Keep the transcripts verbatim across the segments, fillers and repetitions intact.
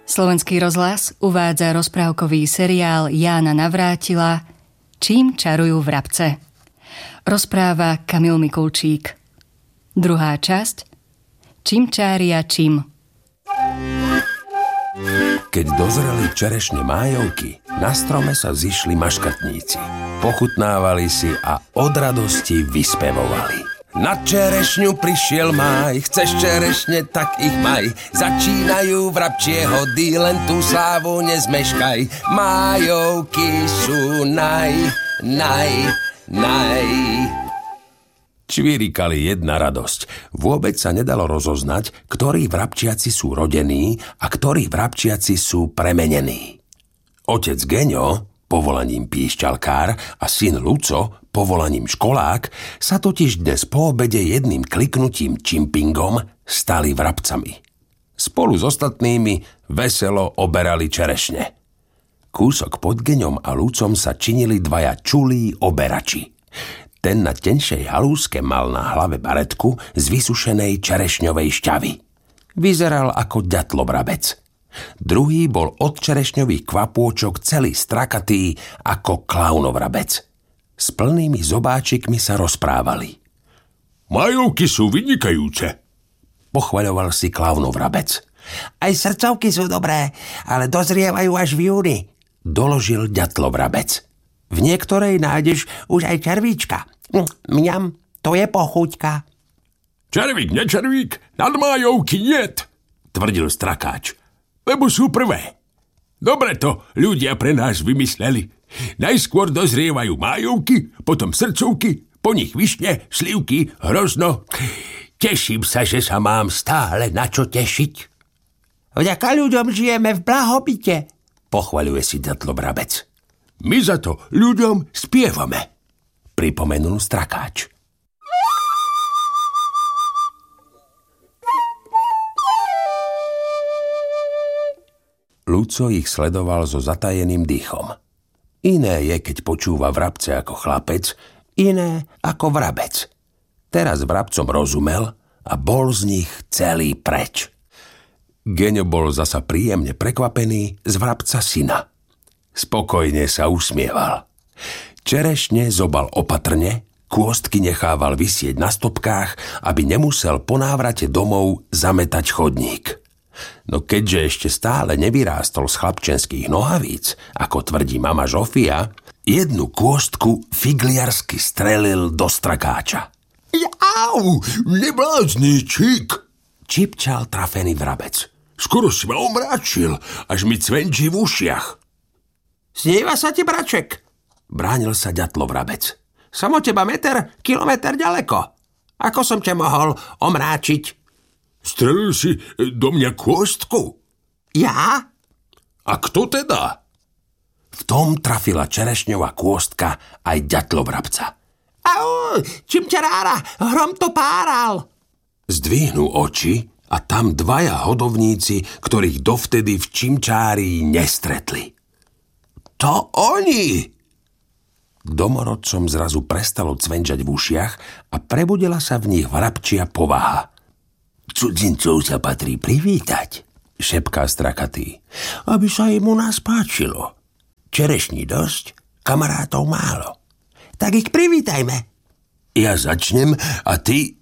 Slovenský rozhlas uvádza rozprávkový seriál Jána Navrátila Čím čarujú vrabce. Rozpráva Kamil Mikulčík. Druhá časť Čím čária čím. Keď dozreli čerešne májovky, na strome sa zišli maškrtníci. Pochutnávali si a od radosti vyspevovali. Na čerešňu prišiel máj, chceš čerešne, tak ich maj. Začínajú vrabčie hody, len tú slávu nezmeškaj. Májovky sú naj, naj, naj. Čvirikali jedna radosť. Vôbec sa nedalo rozoznať, ktorí vrabčiaci sú rodení a ktorí vrabčiaci sú premenení. Otec Geňo, povolaním píšťalkár, a syn Luco, povolaním školák, sa totiž dnes po obede jedným kliknutím čimpingom stali vrabcami. Spolu s ostatnými veselo oberali čerešne. Kúsok pod Geňom a Lucom sa činili dvaja čulí oberači. Ten na tenšej halúske mal na hlave baretku z vysušenej čerešňovej šťavy. Vyzeral ako ďatlovrabec. Druhý bol od čerešňových kvapôčok celý strakatý ako klaunovrabec. S plnými zobáčikmi sa rozprávali. Majovky sú vynikajúce, pochvaľoval si klaunovrabec. Aj srdcovky sú dobré, ale dozrievajú až v júni, doložil ďatlovrabec. V niektorej nájdeš už aj červíčka. Mňam, to je pochuťka. Červík, nečervík, nad májovky niet, tvrdil strakáč. Lebo sú prvé. Dobre to ľudia pre nás vymysleli. Najskôr dozrievajú májovky, potom srdcovky, po nich višne, slivky, hrozno. Teším sa, že sa mám stále na čo tešiť. Vďaka ľuďom žijeme v blahobite, pochvaľuje si ďatlovrabec. My za to ľuďom spievame, pripomenul strakáč. Luco ich sledoval so zatajeným dýchom. Iné je, keď počúva vrabce ako chlapec, iné ako vrabec. Teraz vrabcom rozumel a bol z nich celý preč. Geňo bol zasa príjemne prekvapený z vrabca syna. Spokojne sa usmieval. Čerešne zobal opatrne, kôstky nechával visieť na stopkách, aby nemusel po návrate domov zametať chodník. No keďže ešte stále nevyrástol z chlapčenských nohavíc, ako tvrdí mama Žofia, jednu kôstku figliarsky strelil do strakáča. Jau, neblázničík, čipčal trafený vrabec. Skoro si ma omráčil, až mi cvenčí v ušiach. Sníva sa ti, braček, bránil sa ďatlovrabec. Som od teba meter, kilometr ďaleko. Ako som ťa mohol omráčiť? Strelil si do mňa kôstku? Ja? A kto teda? V tom trafila čerešňová kôstka aj ďatlovrabca. Au, čím ťa rára, hrom to páral. Zdvihnú oči a tam dvaja hodovníci, ktorých dovtedy v čimčárii nestretli. To oni! Domorodcom zrazu prestalo cvenčať v ušiach a prebudila sa v nich vrabčia povaha. Cudzincov sa patrí privítať, šepká strakatý. Aby sa im u nás páčilo. Čerešní dosť, kamarátov málo. Tak ich privítajme. Ja začnem a ty...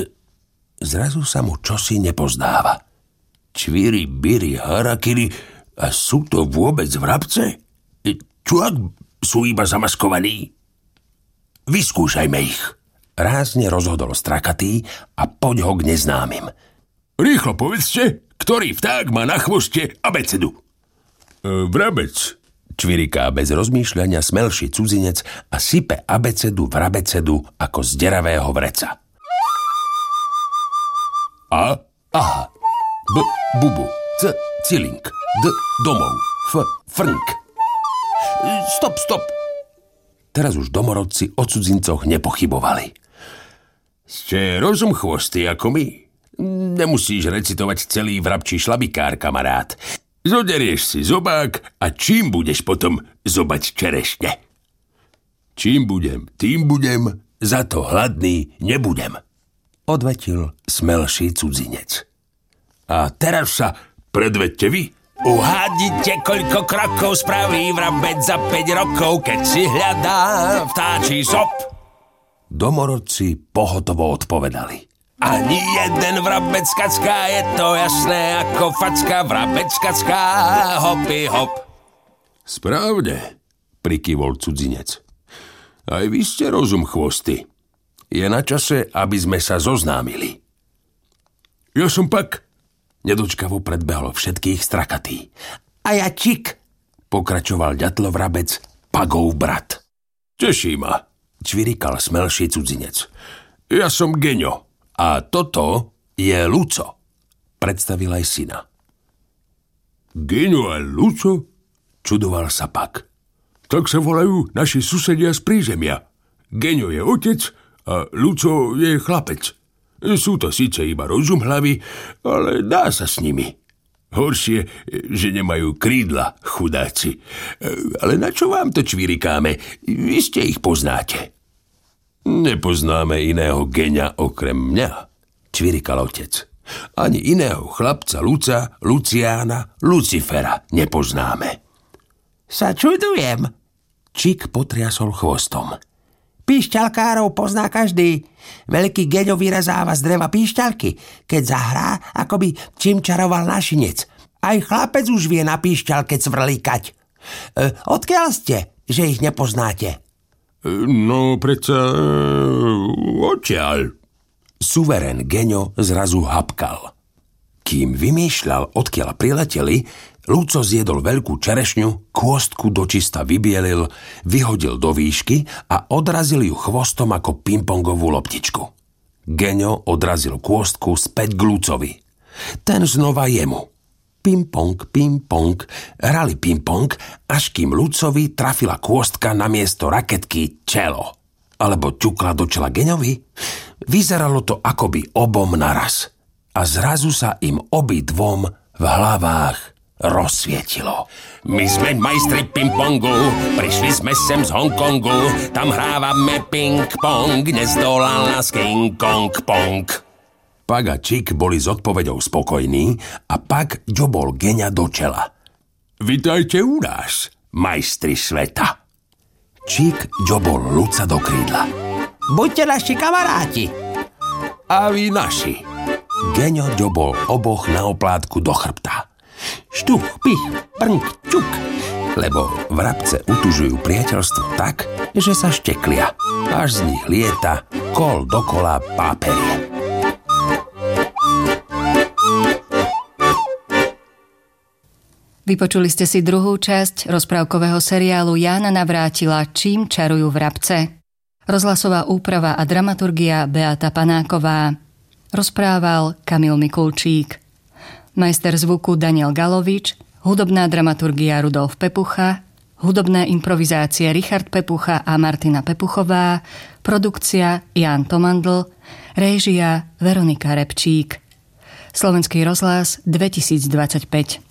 Zrazu sa mu čosi nepozdáva. Čvíri, bíri, harakiri, a sú to vôbec vrabce? Čo ak sú iba zamaskovaní? Vyskúšajme ich. Rázne rozhodol strakatý a poď ho k neznámym. Rýchlo povedzte, ktorý vták má na chvoste abecedu. E, vrabec, čviriká bez rozmýšľania smelší cudzinec a sype abecedu vrabecedu ako z deravého vreca. A, aha, b, bubu, c, cilink, d, domov, f, frnk. Stop, stop. Teraz už domorodci o cudzincoch nepochybovali. Ste rozumchvostí ako my. Nemusíš recitovať celý vrabčí šlabikár, kamarát. Zoderieš si zobák a čím budeš potom zobať čerešne? Čím budem, tým budem, za to hladný nebudem, odvetil smelší cudzinec. A teraz sa predvedte vy. Uhádnite, koľko krokov spraví vrabec za päť rokov, keď si hľadá vtáčí sop? Domorodci pohotovo odpovedali. Ani jeden vrabec kacká, je to jasné ako facka, vrabec kacká, hopy hop. Správne, prikývol cudzinec. Aj vy ste rozum chvosty. Je na čase, aby sme sa zoznámili. Ja som Pak. Nedočkavo predbehol všetkých strakatý. A ja Čik, pokračoval ďatlovrabec, Pagov brat. Teší ma, čvirikal smelší cudzinec. Ja som Geňo. A toto je Luco, predstavil aj syna. Geňo a Luco? Čudoval sa Pak. Tak sa volajú naši susedia z prízemia. Geňo je otec a Luco je chlapec. Sú to síce iba rozum hlavy, ale dá sa s nimi. Horšie, že nemajú krídla, chudáci. Ale na čo vám to čvirikáme? Vy ste ich poznáte. Nepoznáme iného Geňa okrem mňa, čvirikal otec. Ani iného chlapca Luca, Luciána, Lucifera nepoznáme. Sa čudujem. Čik potriasol chvostom. Píšťalkárov pozná každý. Veľký Geňo vyrezáva z dreva píšťalky, keď zahrá, ako by čimčaroval našinec. Aj chlapec už vie na píšťalke cvrlikať. E, odkiaľ ste, že ich nepoznáte? No, predsa e, odtiaľ. Suverén Geňo zrazu hapkal. Kým vymýšľal, odkiaľ prileteli, Luco zjedol veľkú čerešňu, kôstku dočista vybielil, vyhodil do výšky a odrazil ju chvostom ako pingpongovú loptičku. Geňo odrazil kôstku späť k Lucovi. Ten znova jemu. Ping-pong, ping-pong, hrali ping-pong, až kým Lucovi trafila kôstka namiesto raketky čelo. Alebo ťukla do čela Geňovi. Vyzeralo to akoby obom naraz. A zrazu sa im obidvom v hlavách rozsvietilo. My sme majstri ping-pongu, prišli sme sem z Hongkongu, tam hrávame ping-pong, nezdolal nás King Kong Pong. Pak a Čik boli s odpoveďou spokojní a Pak ďobol Geňa do čela. Vitajte u nás, majstri sveta. Čik ďobol Luca do krídla. Buďte naši kamaráti. A vy naši. Geňo ďobol oboch na oplátku do chrbta. Štuch, pich, prnk, čuk. Lebo vrabce utužujú priateľstvo tak, že sa šteklia. Až z nich lieta kol dokola páperie. Vypočuli ste si druhú časť rozprávkového seriálu Jána Navrátila Čím čarujú vrabce. Rozhlasová úprava a dramaturgia Beata Panáková. Rozprával Kamil Mikulčík. Majster zvuku Daniel Galovič, hudobná dramaturgia Rudolf Pepucha, hudobné improvizácie Richard Pepucha a Martina Pepuchová, produkcia Ján Tomandl, réžia Veronika Repčík. Slovenský rozhlas dvetisícdvadsaťpäť.